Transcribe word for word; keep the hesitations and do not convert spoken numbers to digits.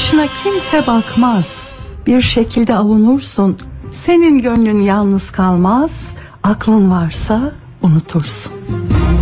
Bakışına kimse bakmaz. Bir şekilde avunursun. Senin gönlün yalnız kalmaz. Aklın varsa unutursun.